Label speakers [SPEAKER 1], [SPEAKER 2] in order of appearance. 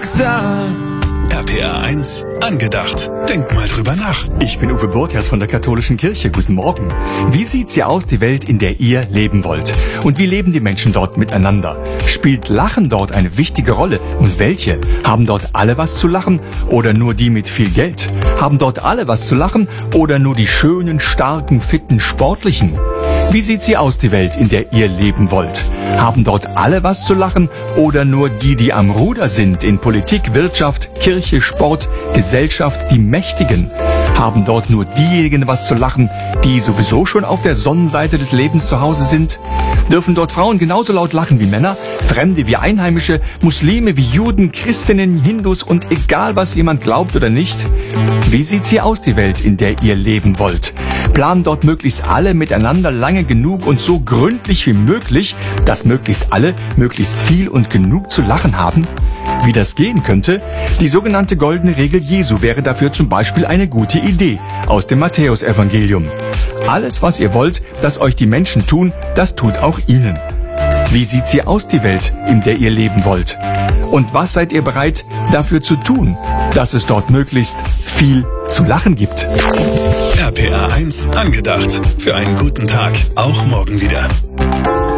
[SPEAKER 1] Rockstar.
[SPEAKER 2] RPR 1 angedacht. Denk mal drüber nach.
[SPEAKER 3] Ich bin Uwe Burkhardt von der Katholischen Kirche. Guten Morgen. Wie sieht sie aus, die Welt, in der ihr leben wollt? Und wie leben die Menschen dort miteinander? Spielt Lachen dort eine wichtige Rolle? Und welche? Haben dort alle was zu lachen oder nur die mit viel Geld? Haben dort alle was zu lachen oder nur die schönen, starken, fitten, sportlichen? Wie sieht sie aus, die Welt, in der ihr leben wollt? Haben dort alle was zu lachen oder nur die am Ruder sind in Politik, Wirtschaft, Kirche, Sport, Gesellschaft, die Mächtigen? Haben dort nur diejenigen was zu lachen, die sowieso schon auf der Sonnenseite des Lebens zu Hause sind? Dürfen dort Frauen genauso laut lachen wie Männer, Fremde wie Einheimische, Muslime wie Juden, Christinnen, Hindus und egal was jemand glaubt oder nicht? Wie sieht sie aus, die Welt, in der ihr leben wollt? Planen dort möglichst alle miteinander lange genug und so gründlich wie möglich, dass möglichst alle möglichst viel und genug zu lachen haben? Wie das gehen könnte? Die sogenannte goldene Regel Jesu wäre dafür zum Beispiel eine gute Idee aus dem Matthäusevangelium. Alles, was ihr wollt, dass euch die Menschen tun, das tut auch ihnen. Wie sieht sie aus, die Welt, in der ihr leben wollt? Und was seid ihr bereit, dafür zu tun, dass es dort möglichst viel zu lachen gibt?
[SPEAKER 2] RPR 1 angedacht. Für einen guten Tag. Auch morgen wieder.